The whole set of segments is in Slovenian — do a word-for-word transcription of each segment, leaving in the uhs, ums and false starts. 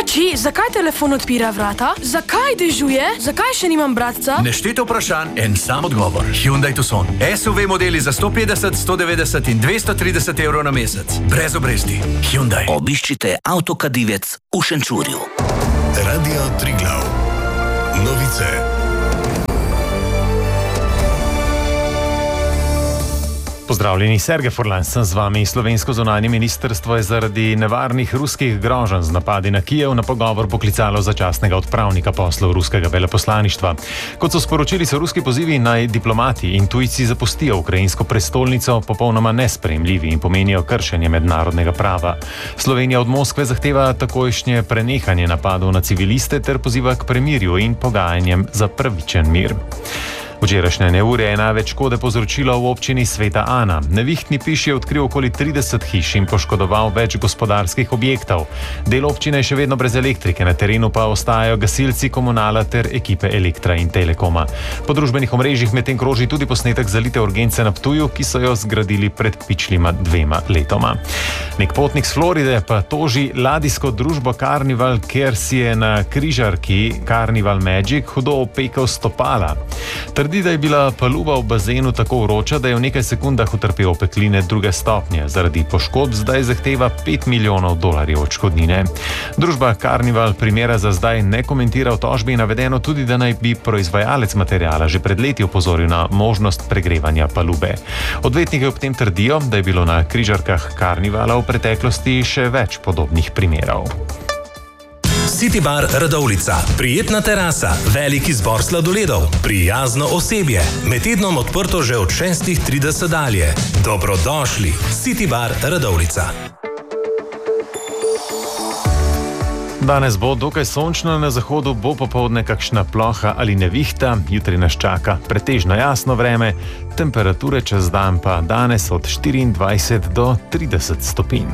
Oči, zakaj telefon odpira vrata? Zakaj dežuje? Zakaj še nimam bratca? Nešteto vprašanj, en sam odgovor. Hyundai Tucson. S U V modeli za sto petdeset, sto devetdeset in dvesto trideset evrov na mesec. Brez obresti. Hyundai. Obiščite Avtokadivec v Šenčurju. Radio Triglav. Novice. Pozdravljeni, Sergej Furlan sem z vami. Slovensko zunanje ministrstvo je zaradi nevarnih ruskih groženj z napadi na Kijev na pogovor poklicalo začasnega odpravnika poslov ruskega veleposlaništva. Kot so sporočili, so ruski pozivi naj diplomati in tujci zapustijo ukrajinsko prestolnico popolnoma nesprejemljivi in pomenijo kršenje mednarodnega prava. Slovenija od Moskve zahteva takojšnje prenehanje napadov na civiliste ter poziva k premirju in pogajanjem za pravičen mir. Včerajšnje neurje je največ škode povzročilo v občini Sveta Ana. Nevihtni piš je odkril okoli trideset hiš in poškodoval več gospodarskih objektov. Del občine je še vedno brez elektrike, na terenu pa ostajajo gasilci, komunala ter ekipe Elektra in Telekoma. Po družbenih omrežjih medtem kroži tudi posnetek zalite urgence na Ptuju, ki so jo zgradili pred pičlima dvema letoma. Nek potnik z Floride pa toži ladijsko družbo Carnival, ker si je na križarki Carnival Magic hudo opekel stopala. Trdi, da je bila paluba v bazenu tako vroča, da je v nekaj sekundah utrpel opekline druge stopnje. Zaradi poškodb zdaj zahteva pet milijonov dolarjev odškodnine. Družba Carnival primera za zdaj ne komentira. V tožbi navedeno tudi, da naj bi proizvajalec materiala že pred leti opozoril na možnost pregrevanja palube. Odvetniki ob tem trdijo, da je bilo na križarkah Carnivala v preteklosti še več podobnih primerov. City Bar Radovljica. Prijetna terasa, velik izbor sladoledov, prijazno osebje. Med tednom odprto že od šestih trideset dalje. Dobrodošli. City Bar Radovljica. Danes bo dokaj sončno, na zahodu bo popoldne kakšna ploha ali nevihta, jutri nas čaka pretežno jasno vreme, temperature čez dan pa danes od štiriindvajset do trideset stopinj.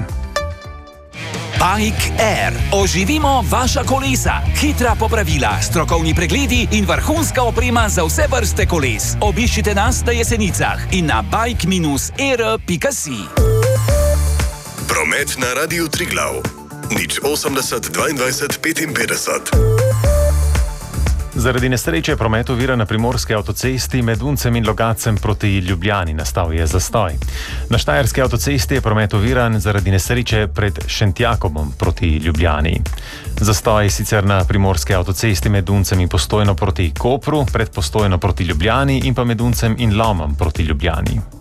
Bike Air. Oživimo vaša kolesa. Hitra popravila, strokovni pregledi in vrhunska oprema za vse vrste koles. Obiščite nas na Jesenicah in na bike air pika si. Promet na Radiu Triglav. nič osemdeset dvaindvajset petinpetdeset. Zaradi nesreče je promet oviran na primorski avtocesti med Uncem in Logatcem proti Ljubljani. Nastal je zastoj. Na štajerski avtocesti je promet oviran zaradi nesreče pred Šentjakobom proti Ljubljani. Zastoj je sicer na primorski avtocesti med Uncem in Postojno proti Kopru, pred Postojno proti Ljubljani in pa med Uncem in Lomom proti Ljubljani.